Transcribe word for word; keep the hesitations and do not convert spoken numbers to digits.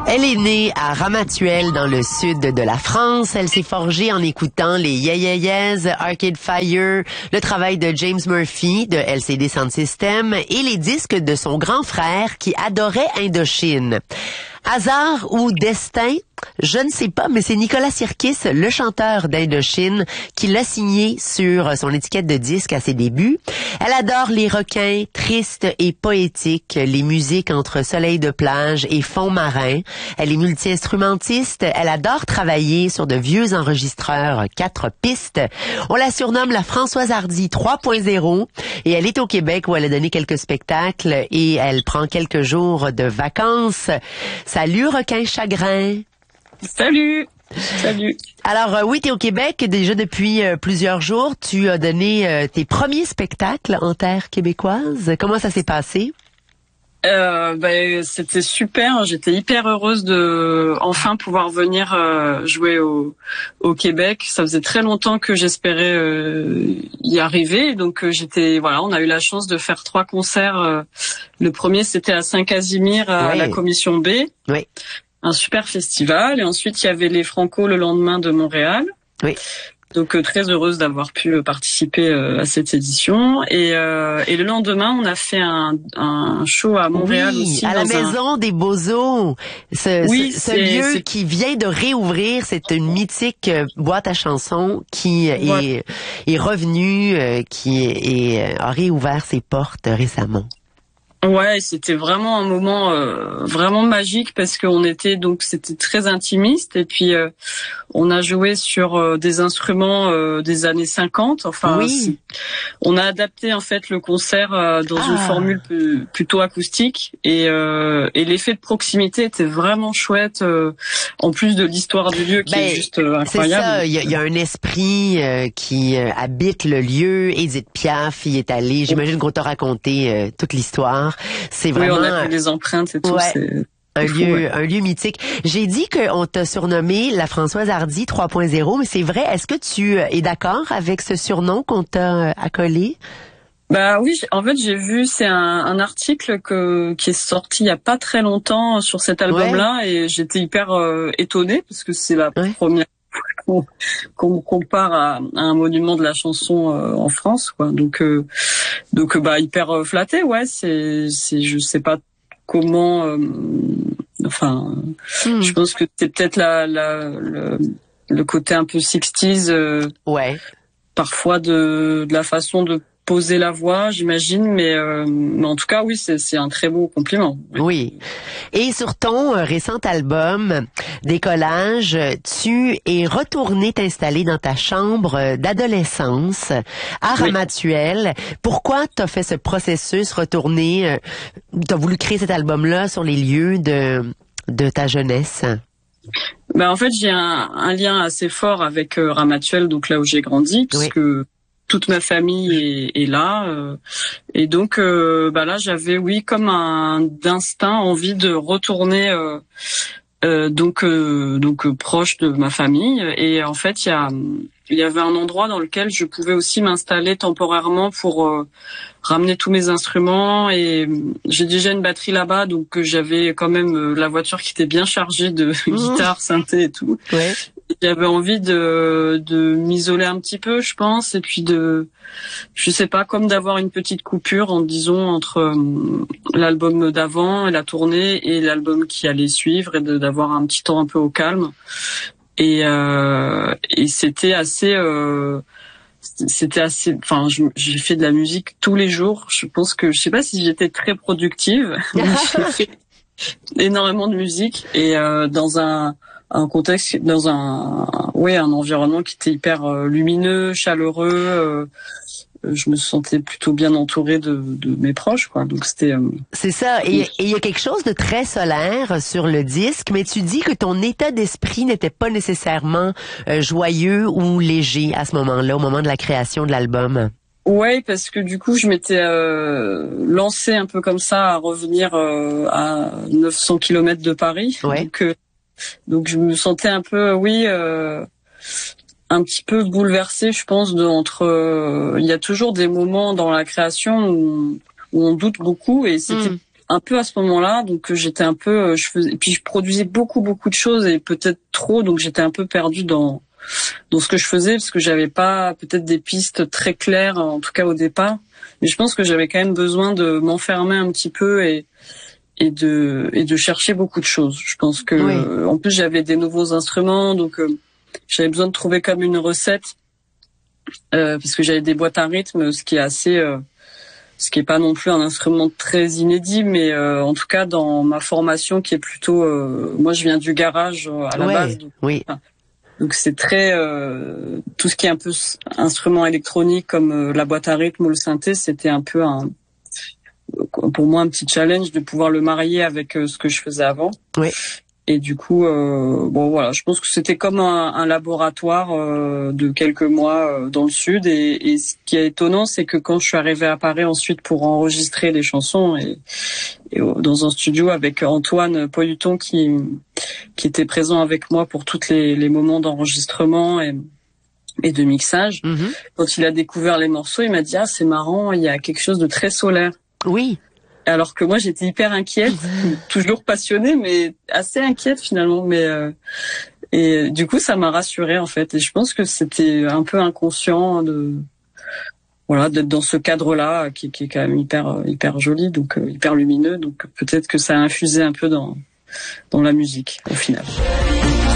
Elle est née à Ramatuelle, dans le sud de la France. Elle s'est forgée en écoutant les Yeah Yeah Yeahs, Arcade Fire, le travail de James Murphy de L C D Sound System et les disques de son grand frère qui adorait Indochine. Hasard ou destin? Je ne sais pas, mais c'est Nicolas Sirkis, le chanteur d'Indochine, qui l'a signé sur son étiquette de disque à ses débuts. Elle adore les requins tristes et poétiques, les musiques entre soleil de plage et fond marin. Elle est multi-instrumentiste. Elle adore travailler sur de vieux enregistreurs quatre pistes. On la surnomme la Françoise Hardy trois point zéro et elle est au Québec où elle a donné quelques spectacles et elle prend quelques jours de vacances. Salut requin chagrin. Salut! Salut! Alors euh, oui, tu es au Québec déjà depuis euh, plusieurs jours. Tu as donné euh, tes premiers spectacles en terre québécoise. Comment ça s'est passé? Euh, ben, c'était super. J'étais hyper heureuse de enfin pouvoir venir euh, jouer au, au Québec. Ça faisait très longtemps que j'espérais euh, y arriver. Donc euh, j'étais voilà, on a eu la chance de faire trois concerts. Euh, le premier c'était à Saint-Casimir à Oui. la Commission B. Oui. Un super festival. Et ensuite, il y avait les Franco le lendemain de Montréal. Oui. Donc, euh, très heureuse d'avoir pu euh, participer euh, à cette édition. Et, euh, et le lendemain, on a fait un, un show à Montréal oui, aussi. à la dans un... Maison des Beaux-Eaux. Ce, Oui, ce, ce c'est- lieu c'est- qui vient de réouvrir, c'est une mythique euh, boîte à chansons qui euh, Voilà. est, est revenue, euh, qui est, est, euh, a réouvert ses portes récemment. Ouais, c'était vraiment un moment euh, vraiment magique parce qu'on était donc c'était très intimiste et puis euh, on a joué sur euh, des instruments euh, des années cinquante. Enfin, Oui. c'est- on a adapté en fait le concert euh, dans Ah. une formule plus- plutôt acoustique et, euh, et l'effet de proximité était vraiment chouette. Euh, en plus de l'histoire du lieu qui Ben, est juste euh, C'est incroyable. ça, il y a, il y a un esprit euh, qui euh, habite le lieu. Edith Piaf y est allée. J'imagine qu'on t'a raconté euh, toute l'histoire. C'est Oui, vraiment on a fait des empreintes et tout. Ouais. C'est un fou, lieu, ouais. un lieu mythique. J'ai dit qu'on t'a surnommé la Françoise Hardy trois point zéro, mais c'est vrai. Est-ce que tu es d'accord avec ce surnom qu'on t'a euh, accolé? Bah oui, j'ai- en fait j'ai vu c'est un, un article que qui est sorti il y a pas très longtemps sur cet album-là et j'étais hyper euh, étonnée parce que c'est la Ouais. première fois qu'on qu'on me compare à, à un monument de la chanson euh, en France, quoi. Donc euh, donc euh, bah hyper euh, flattée, ouais. C'est c'est je sais pas comment. euh, enfin, Hmm. je pense que c'est peut-être la la le, le côté un peu sixties. Euh, Ouais. parfois de, de la façon de poser la voix, j'imagine, mais, euh, mais en tout cas, oui, c'est, c'est un très beau compliment. Oui. Et sur ton euh, récent album Décollage, euh, tu es retourné t'installer dans ta chambre euh, d'adolescence à Oui. Ramatuelle. Pourquoi t'as fait ce processus, retourner, euh, t'as voulu créer cet album-là sur les lieux de, de ta jeunesse? Ben, en fait, j'ai un, un lien assez fort avec euh, Ramatuelle, donc là où j'ai grandi, Oui. puisque toute ma famille est, est là. euh, et donc, euh, bah là, j'avais, oui, comme un d'instinct, envie de retourner euh, euh, donc euh, donc euh, proche de ma famille. Et en fait, il y a il y avait un endroit dans lequel je pouvais aussi m'installer temporairement pour euh, ramener tous mes instruments. Et j'ai déjà une batterie là-bas, donc euh, j'avais quand même euh, la voiture qui était bien chargée de guitare, synthé et tout. Ouais. J'avais envie de de m'isoler un petit peu, je pense, et puis de, je sais pas, comme d'avoir une petite coupure, en disons, entre euh, l'album d'avant et la tournée et l'album qui allait suivre, et de d'avoir un petit temps un peu au calme. Et euh, et c'était assez euh, c'était assez, enfin, je- j'ai fait de la musique tous les jours. Je pense que je sais pas si j'étais très productive, mais j'ai fait énormément de musique et euh, dans un un contexte, dans un ouais un environnement qui était hyper euh, lumineux, chaleureux. Euh, je me sentais plutôt bien entourée de, de mes proches, quoi. Donc c'était euh, C'est ça. Et et il y a quelque chose de très solaire sur le disque, mais tu dis que ton état d'esprit n'était pas nécessairement euh, joyeux ou léger à ce moment-là, au moment de la création de l'album. ouais, parce que du coup, je m'étais euh, lancée un peu comme ça à revenir euh, à neuf cents kilomètres de Paris. Ouais. Donc, euh, donc je me sentais un peu, oui, euh, un petit peu bouleversée, je pense, de, entre. euh, il y a toujours des moments dans la création où, où on doute beaucoup, et c'était Mm. un peu à ce moment-là, donc j'étais un peu, je faisais, et puis je produisais beaucoup beaucoup de choses et peut-être trop, donc j'étais un peu perdue dans dans ce que je faisais parce que j'avais pas peut-être des pistes très claires, en tout cas au départ. Mais je pense que j'avais quand même besoin de m'enfermer un petit peu et et de et de chercher beaucoup de choses. Je pense que Oui. en plus j'avais des nouveaux instruments, donc euh, j'avais besoin de trouver comme une recette euh, parce que j'avais des boîtes à rythme, ce qui est assez euh, ce qui est pas non plus un instrument très inédit, mais euh, en tout cas dans ma formation qui est plutôt, euh, moi je viens du garage euh, à la Ouais, base, donc, oui. enfin, donc c'est très euh, tout ce qui est un peu instrument électronique comme euh, la boîte à rythme ou le synthé, c'était un peu un pour moi un petit challenge de pouvoir le marier avec euh, ce que je faisais avant. Oui. Et du coup, euh, bon voilà, je pense que c'était comme un, un laboratoire euh, de quelques mois euh, dans le sud. Et, et ce qui est étonnant, c'est que quand je suis arrivée à Paris ensuite pour enregistrer les chansons et, et dans un studio avec Antoine Poyuton qui qui était présent avec moi pour tous les, les moments d'enregistrement et, et de mixage, Mm-hmm. quand il a découvert les morceaux, il m'a dit ah c'est marrant, il y a quelque chose de très solaire. Oui. Alors que moi j'étais hyper inquiète, toujours passionnée mais assez inquiète finalement, mais euh, et du coup ça m'a rassurée en fait, et je pense que c'était un peu inconscient de voilà d'être dans ce cadre-là qui, qui est quand même hyper hyper joli, donc euh, hyper lumineux, donc peut-être que ça a infusé un peu dans dans la musique au final.